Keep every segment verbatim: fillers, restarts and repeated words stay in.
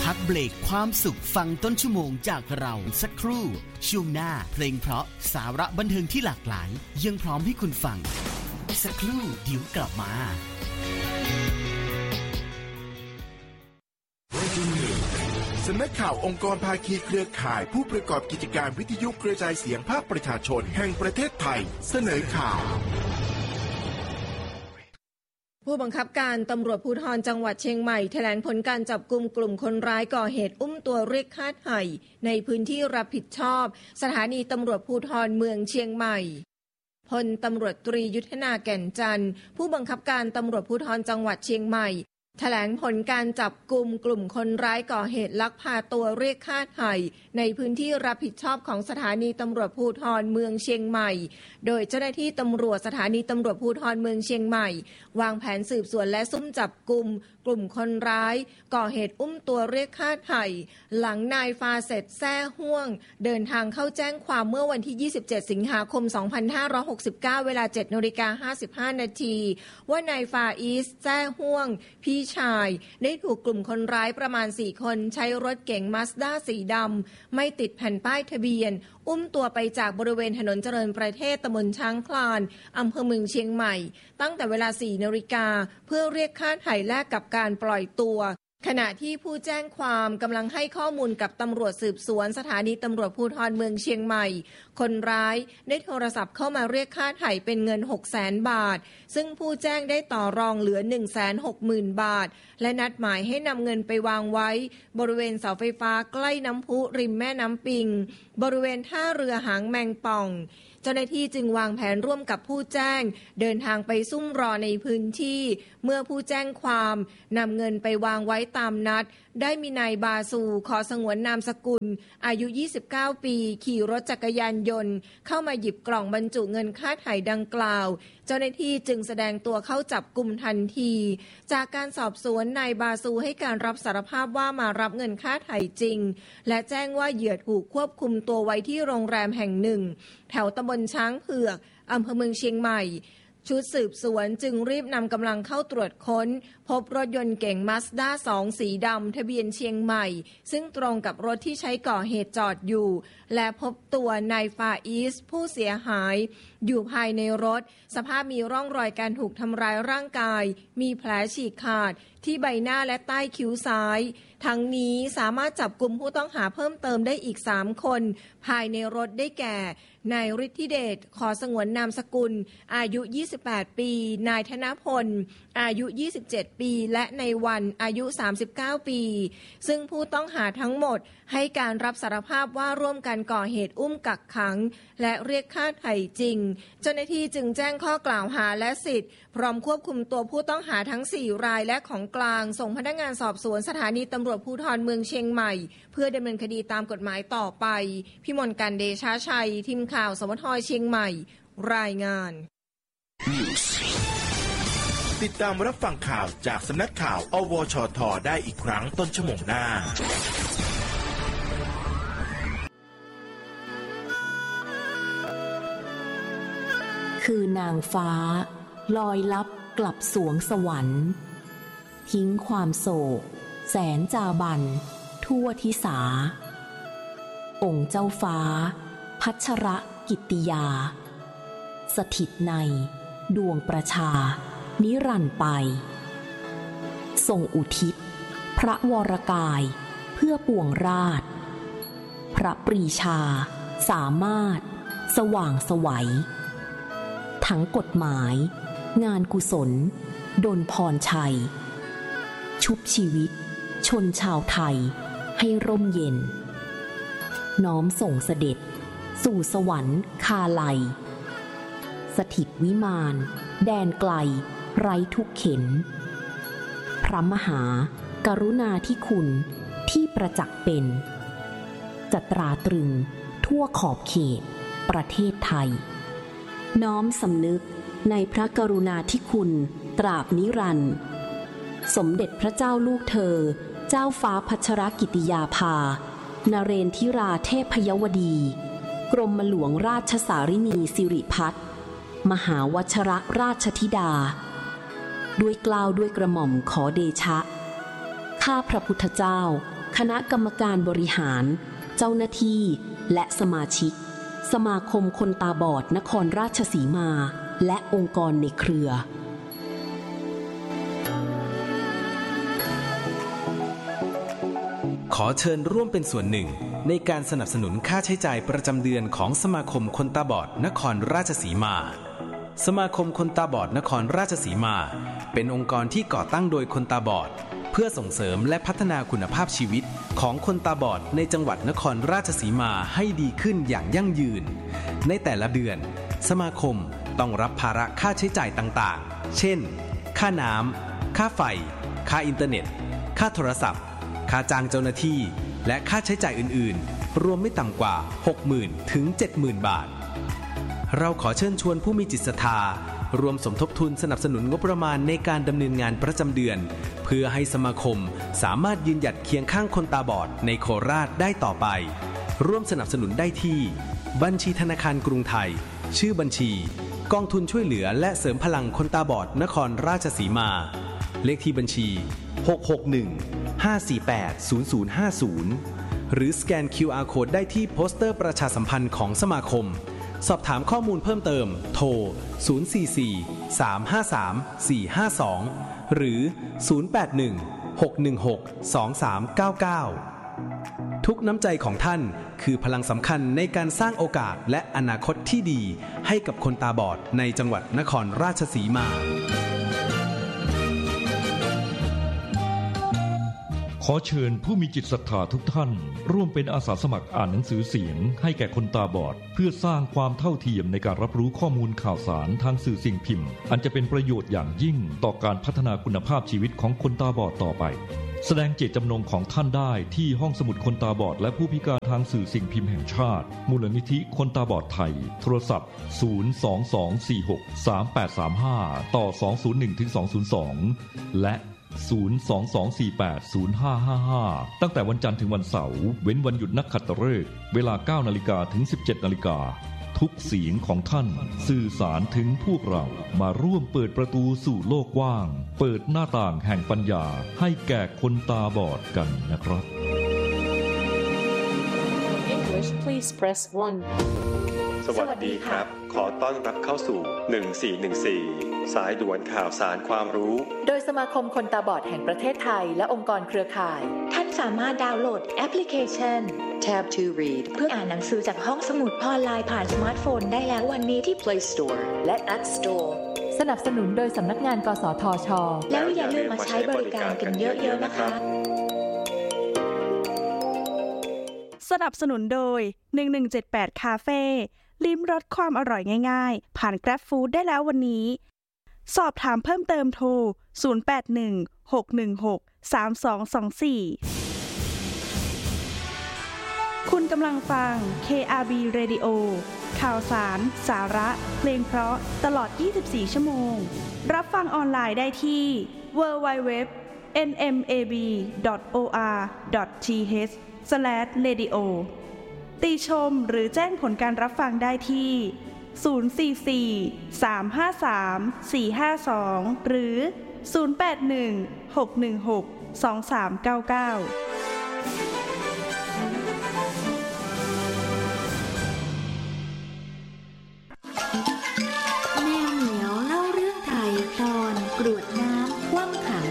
พักเบรกความสุขฟังต้นชั่วโมงจากเราสักครู่ช่วงหน้าเพลงเพราะสาระบันเทิงที่หลากหลายยังพร้อมให้คุณฟังสักครู่เดี๋ยวกลับมาสำนักข่าวองค์กรภาคีเครือข่ายผู้ประกอบกิจการวิทยุกระจายเสียงภาคประชาชนแห่งประเทศไทยเสนอข่าวผู้บังคับการตำรวจภูธรจังหวัดเชียงใหม่แถลงผลการจับกุมกลุ่มคนร้ายก่อเหตุอุ้มตัวเรียกค่าไถ่ในพื้นที่รับผิดชอบสถานีตำรวจภูธรเมืองเชียงใหม่พลตำรวจตรียุทธนาแก่นจันทร์ผู้บังคับการตำรวจภูธรจังหวัดเชียงใหม่แถลงผลการจับกุมกลุ่มคนร้ายก่อเหตุลักพาตัวเรียกค่าไถ่ในพื้นที่รับผิดชอบของสถานีตำรวจภูธรเมืองเชียงใหม่โดยเจ้าหน้าที่ตำรวจสถานีตำรวจภูธรเมืองเชียงใหม่วางแผนสืบสวนและซุ่มจับกุมกลุ่มคนร้ายก่อเหตุอุ้มตัวเรียกค่าไถ่หลังนายฟาเซตแซ่ฮ่วงเดินทางเข้าแจ้งความเมื่อวันที่ยี่สิบเจ็ดสิงหาคมสองพันห้าร้อยหกสิบเก้าเวลา เจ็ดนาฬิกาห้าสิบห้านาทีว่านายฟาอีสแซ่ฮ่วงพี่ชายได้ถูกกลุ่มคนร้ายประมาณสี่คนใช้รถเก๋งมาสด้าสีดำไม่ติดแผ่นป้ายทะเบียนอุ้มตัวไปจากบริเวณถนนเจริญประเทศตำบลช้างคลานอำเภอเมืองเชียงใหม่ตั้งแต่เวลาสี่นาฬิกาเพื่อเรียกค่าไถ่แลกกับการปล่อยตัวขณะที่ผู้แจ้งความกำลังให้ข้อมูลกับตำรวจสืบสวนสถานีตำรวจภูธรเมืองเชียงใหม่คนร้ายได้โทรศัพท์เข้ามาเรียกค่าไถ่เป็นเงิน หกแสน บาทซึ่งผู้แจ้งได้ต่อรองเหลือ หนึ่งแสนหกหมื่น บาทและนัดหมายให้นำเงินไปวางไว้บริเวณเสาไฟฟ้าใกล้น้ำพุริมแม่น้ำปิงบริเวณท่าเรือหางแมงป่องเจ้าหน้าที่จึงวางแผนร่วมกับผู้แจ้งเดินทางไปซุ่มรอในพื้นที่เมื่อผู้แจ้งความนำเงินไปวางไว้ตามนัดได้มีนายบาซูขอสงวนนามสกุลอายุยี่สิบเก้าปีขี่รถจักรยานยนต์เข้ามาหยิบกล่องบรรจุเงินค่าไถ่ดังกล่าวเจ้าหน้าที่จึงแสดงตัวเข้าจับกุมทันทีจากการสอบสวนนายบาซูให้การรับสารภาพว่ามารับเงินค่าไถ่จริงและแจ้งว่าเหยื่อถูกควบคุมตัวไว้ที่โรงแรมแห่งหนึ่งแถวตำบลช้างเผือกอำเภอเมืองเชียงใหม่ชุดสืบสวนจึงรีบนำกำลังเข้าตรวจค้นพบรถยนต์เก๋งมาสด้าสองสีดำทะเบียนเชียงใหม่ซึ่งตรงกับรถที่ใช้ก่อเหตุจอดอยู่และพบตัวนายฟาอีสผู้เสียหายอยู่ภายในรถสภาพมีร่องรอยการถูกทำร้ายร่างกายมีแผลฉีกขาดที่ใบหน้าและใต้คิ้วซ้ายทั้งนี้สามารถจับกุมผู้ต้องหาเพิ่มเติมได้อีกสามคนภายในรถได้แก่นายฤทธิเดชขอสงวนนามสกุลอายุยี่สิบแปดปีนายธนพลอายุยี่สิบเจ็ดปีและในวันอายุสามสิบเก้าปีซึ่งผู้ต้องหาทั้งหมดให้การรับสารภาพว่าร่วมกันก่อเหตุอุ้มกักขังและเรียกค่าไถ่จริงเจ้าหน้าที่จึงแจ้งข้อกล่าวหาและสิทธิ์พร้อมควบคุมตัวผู้ต้องหาทั้งสี่รายและของกลางส่งพนักงานสอบสวนสถานีตำรวจภูธรเมืองเชียงใหม่เพื่อดำเนินคดีตามกฎหมายต่อไปพิมลกันเดชาชัยทีมข่าวสวทเชียงใหม่รายงานติดตามรับฟังข่าวจากสำนักข่าวอวชทได้อีกครั้งต้นชั่วโมงหน้าคือนางฟ้าลอยลับกลับสวงสวรรค์ทิ้งความโศกแสนจาบันทั่วทิสาองค์เจ้าฟ้าพัชรกิตติยาสถิตในดวงประชานิรันดร์ไปทรงอุทิศพระวรกายเพื่อปวงราชพระปรีชาสามารถสว่างไสวทั้งกฎหมายงานกุศลดลพรชัยชุบชีวิตชนชาวไทยให้ร่มเย็นน้อมส่งเสด็จสู่สวรรค์คาไลสถิตวิมานแดนไกลไร้ทุกเข็ญพระมหากรุณาธิคุณที่ประจักษ์เป็นจะตราตรึงทั่วขอบเขตประเทศไทยน้อมสำนึกในพระกรุณาธิคุณตราบนิรันดร์สมเด็จพระเจ้าลูกเธอเจ้าฟ้าพัชรกิติยาภานเรนทิราเทพยวดีกรมหลวงราชสารินีสิริพัฒน์มหาวชรราชธิดาด้วยเกล้าด้วยกระหม่อมขอเดชะข้าพระพุทธเจ้าคณะกรรมการบริหารเจ้าหน้าที่และสมาชิกสมาคมคนตาบอดนครราชสีมาและองค์กรในเครือขอเชิญร่วมเป็นส่วนหนึ่งในการสนับสนุนค่าใช้จ่ายประจำเดือนของสมาคมคนตาบอดนครราชสีมาสมาคมคนตาบอดนครราชสีมาเป็นองค์กรที่ก่อตั้งโดยคนตาบอดเพื่อส่งเสริมและพัฒนาคุณภาพชีวิตของคนตาบอดในจังหวัดนครราชสีมาให้ดีขึ้นอย่างยั่งยืนในแต่ละเดือนสมาคมต้องรับภาระค่าใช้จ่ายต่างๆเช่นค่าน้ำค่าไฟค่าอินเทอร์เน็ตค่าโทรศัพท์ค่าจ้างเจ้าหน้าที่และค่าใช้จ่ายอื่นๆรวมไม่ต่ำกว่า หกหมื่น ถึง เจ็ดหมื่น บาทเราขอเชิญชวนผู้มีจิตศรัทธารวมสมทบทุนสนับสนุนงบประมาณในการดำเนินงานประจำเดือนเพื่อให้สมาคมสามารถยืนหยัดเคียงข้างคนตาบอดในโคราชได้ต่อไปร่วมสนับสนุนได้ที่บัญชีธนาคารกรุงไทยชื่อบัญชีกองทุนช่วยเหลือและเสริมพลังคนตาบอดนครราชสีมาเลขที่บัญชีหก หก หนึ่ง ห้า สี่ แปด ศูนย์ ศูนย์ ห้า ศูนย์หรือสแกน คิว อาร์ Code ได้ที่โปสเตอร์ประชาสัมพันธ์ของสมาคมสอบถามข้อมูลเพิ่มเติมโทรศูนย์ สี่ สี่ สาม ห้า สาม สี่ ห้า สองหรือศูนย์ แปด หนึ่ง หก หนึ่ง หก สอง สาม เก้า เก้าทุกน้ำใจของท่านคือพลังสำคัญในการสร้างโอกาสและอนาคตที่ดีให้กับคนตาบอดในจังหวัดนครราชสีมาขอเชิญผู้มีจิตศรัทธาทุกท่านร่วมเป็นอาสาสมัครอ่านหนังสือเสียงให้แก่คนตาบอดเพื่อสร้างความเท่าเทียมในการรับรู้ข้อมูลข่าวสารทางสื่อสิ่งพิมพ์อันจะเป็นประโยชน์อย่างยิ่งต่อการพัฒนาคุณภาพชีวิตของคนตาบอดต่อไปแสดงเจตจำนงของท่านได้ที่ห้องสมุดคนตาบอดและผู้พิการทางสื่อสิ่งพิมพ์แห่งชาติมูลนิธิคนตาบอดไทยโทรศัพท์ศูนย์ สอง สอง สี่ หก สาม แปด สาม ห้าต่อสอง ศูนย์ หนึ่ง ถึง สอง ศูนย์ สองและศูนย์ สอง สอง สี่ แปด ศูนย์ ห้า ห้า ห้าตั้งแต่วันจันทร์ถึงวันเสาร์เว้นวันหยุดนักขัตฤกษ์เวลา เก้านาฬิกา ถึง สิบเจ็ดนาฬิกาทุกเสียงของท่านสื่อสารถึงพวกเรามาร่วมเปิดประตูสู่โลกกว้างเปิดหน้าต่างแห่งปัญญาให้แก่คนตาบอดกันนะครับ English please press one สวัสดีครับขอต้อนรับเข้าสู่หนึ่งสี่หนึ่งสี่สายด่วนข่าวสารความรู้โดยสมาคมคนตาบอดแห่งประเทศไทยและองค์กรเครือข่ายท่านสามารถดาวน์โหลดแอปพลิเคชัน Tab to Read เพื่ออ่านหนังสือจากห้องสมุดออนไลน์ผ่านสมาร์ทโฟนได้แล้ววันนี้ที่ Play Store และ App Store สนับสนุนโดยสำนักงานกสทช. แล้วอย่าลืมมาใช้บริการกันเยอะๆนะคะสนับสนุนโดยหนึ่งหนึ่งเจ็ดแปดคาเฟ่ลิ้มรสความอร่อยง่ายๆผ่าน Grab Food ได้แล้ววันนี้สอบถามเพิ่มเติมโทรศูนย์ แปด หนึ่ง หก หนึ่ง หก สาม สอง สอง สี่คุณกำลังฟัง เค อาร์ บี Radio ข่าวสารสาระเพลงเพราะตลอดยี่สิบสี่ชั่วโมงรับฟังออนไลน์ได้ที่ ดับเบิลยู ดับเบิลยู ดับเบิลยู ดอท เอ็น เอ็ม เอ บี ดอท โอ อาร์ ดอท ที เอช สแลช เรดิโอ ติชมหรือแจ้งผลการรับฟังได้ที่ศูนย์ สี่ สี่ สาม ห้า สาม สี่ ห้า สองหรือศูนย์ แปด หนึ่ง หก หนึ่ง หก สอง สาม เก้า เก้าแมวเหมียวเล่าเรื่องไทยตอนกรวดน้ำคว่ำขัน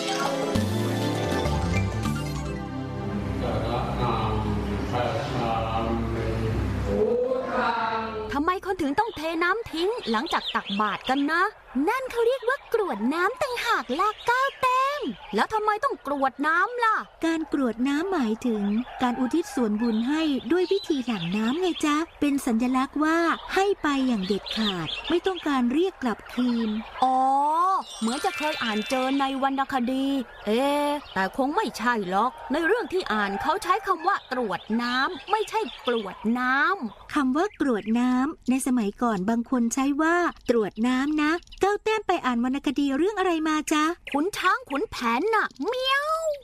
ทำไมคนถึงต้องเทน้ำทิ้งหลังจากตักบาตรกันนะนั่นเขาเรียกว่ากรวดน้ำต่างหากล่ะก้าวแต้มแล้วทำไมต้องกรวดน้ำล่ะการกรวดน้ำหมายถึงการอุทิศส่วนบุญให้ด้วยวิธีหลั่งน้ำไงจ๊ะเป็นสัญลักษณ์ว่าให้ไปอย่างเด็ดขาดไม่ต้องการเรียกกลับคืนอ๋อเหมือนจะเคยอ่านเจอในวรรณคดีเอ๊ะแต่คงไม่ใช่หรอกในเรื่องที่อ่านเขาใช้คำว่ากรวดน้ำไม่ใช่กรวดน้ำคำว่ากรวดน้ำในสมัยก่อนบางคนใช้ว่าตรวจน้ำนะก้าวแต้มไปอ่านวรรณคดีเรื่องอะไรมาจ๊ะขุนช้างขุนแผนน่ะเมียวต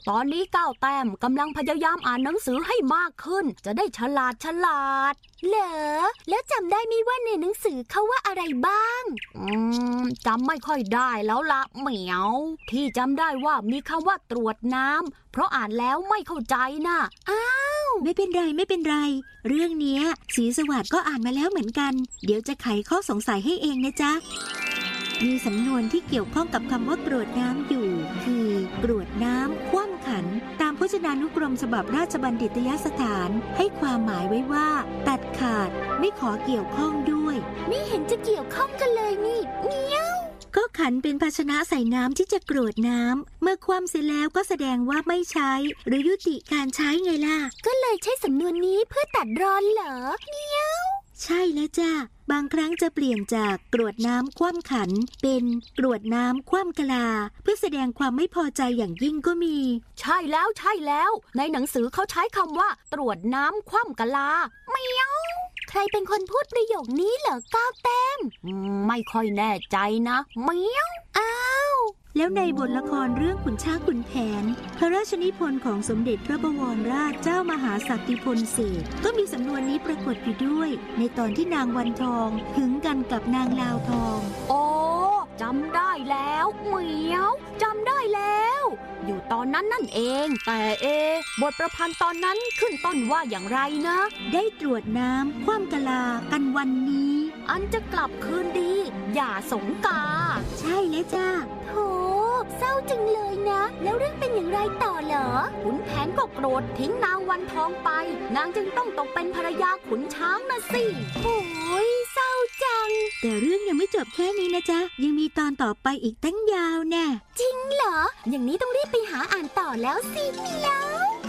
ตอนนี้ก้าวแต้มกำลังพยายามอ่านหนังสือให้มากขึ้นจะได้ฉลาดฉลาดเหรอแล้วจำได้ไหมว่าในหนังสือเขาว่าอะไรบ้างอืมจำไม่ค่อยได้แล้วละเหมียวที่จำได้ว่ามีคำว่าตรวจน้ำเพราะอ่านแล้วไม่เข้าใจน่ะอ้าวไม่เป็นไรไม่เป็นไรเรื่องเนี้ยศรีสวัสดิ์ก็อ่านมาแล้วเหมือนกันเดี๋ยวจะไขข้อสงสัยให้เองนะจ๊ะมีสำนวนที่เกี่ยวข้องกับคำว่ากรวดน้ำอยู่คือกรวดน้ำคว่ำขันตามพจนานุกรมฉบับราชบัณฑิตยสถานให้ความหมายไว้ว่าตัดขาดไม่ขอเกี่ยวข้องด้วยไม่เห็นจะเกี่ยวข้องกันเลยนี่เมียวก็ขันเป็นภาชนะใส่น้ำที่จะกรวดน้ำเมื่อคว่ำเสร็จแล้วก็แสดงว่าไม่ใช้หรือยุติการใช้ไงล่ะก็เลยใช้สำนวนนี้เพื่อตัดร้อนเหรอเมียวใช่แล้วจ้ะบางครั้งจะเปลี่ยนจากกรวดน้ำคว่ำขันเป็นกรวดน้ำคว่ำกะลาเพื่อแสดงความไม่พอใจอย่างยิ่งก็มีใช่แล้วใช่แล้วในหนังสือเขาใช้คำว่าตรวจน้ำคว่ำกะลาเมียวใครเป็นคนพูดประโยคนี้เหรอก้าวแต้มไม่ค่อยแน่ใจนะเมียวอ้าวแล้วในบทละครเรื่องขุนช้างขุนแผนพระราชนิพนธ์ของสมเด็จพระบวรราชเจ้ามหาศักดิพลเศรษฐ์ก็มีสำนวนนี้ปรากฏอยู่ด้วยในตอนที่นางวันทองหึงกันกับนางลาวทองโอ้จำได้แล้วเหมียวจำได้แล้วอยู่ตอนนั้นนั่นเองแต่เอบทประพันธ์ตอนนั้นขึ้นต้นว่าอย่างไรนะได้ตรวจน้ำคว่ำกะลากันวันนี้อันจะกลับคืนดีอย่าสงกาใช่แล้วจ้าโธ่เศร้าจังเลยนะแล้วเรื่องเป็นอย่างไรต่อเหรอขุนแผนก็โกรธทิ้งนางวันทองไปนางจึงต้องตกเป็นภรรยาขุนช้างนะสิโอ้ยเศร้าจังแต่เรื่องยังไม่จบแค่นี้นะจ๊ะยังมีตอนต่อไปอีกตั้งยาวแน่จริงเหรออย่างนี้ต้องรีบไปหาอ่านต่อแล้วสิเมียว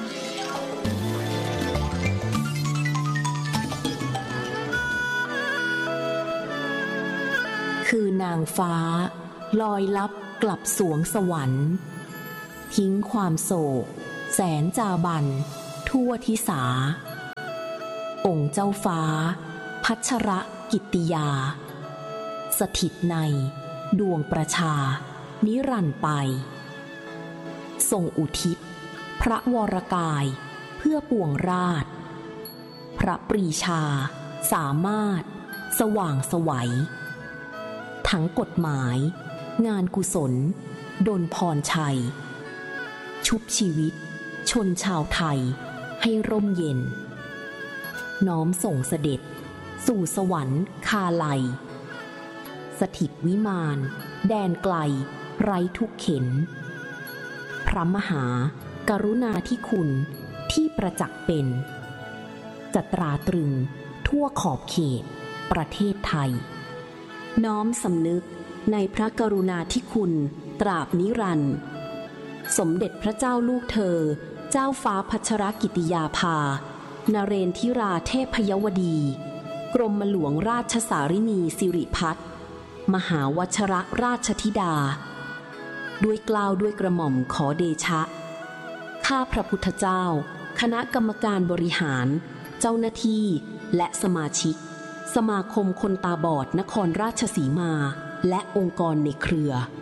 คือนางฟ้าลอยลับกลับสวงสวรรค์ทิ้งความโศกแสนจาบันทั่วทิสาองค์เจ้าฟ้าพัชรกิตติยาสถิตในดวงประชานิรันดร์ไปทรงอุทิศพระวรกายเพื่อปวงราชพระปรีชาสามารถสว่างไสวทั้งกฎหมายงานกุศลดลพรชัยชุบชีวิตชนชาวไทยให้ร่มเย็นน้อมส่งเสด็จสู่สวรรค์คาไลสถิตวิมานแดนไกลไร้ทุกเข็นพระมหากรุณาธิคุณที่ประจักษ์เป็นจะตราตรึงทั่วขอบเขตประเทศไทยน้อมสำนึกในพระกรุณาธิคุณตราบนิรันดร์สมเด็จพระเจ้าลูกเธอเจ้าฟ้าพัชรกิติยาภานเรนทิราเทพยวดีกรมหลวงราชสารินีสิริพัฒน์มหาวชรราชธิดาด้วยเกล้าด้วยกระหม่อมขอเดชะข้าพระพุทธเจ้าคณะกรรมการบริหารเจ้าหน้าที่และสมาชิกสมาคมคนตาบอดนครราชสีมาและองค์กรในเครือ